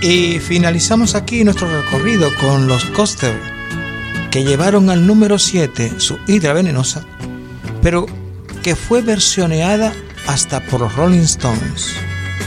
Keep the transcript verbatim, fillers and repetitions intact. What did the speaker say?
Y finalizamos aquí nuestro recorrido con los Coster, que llevaron al número siete su Hidra Venenosa, pero que fue versioneada hasta por los Rolling Stones.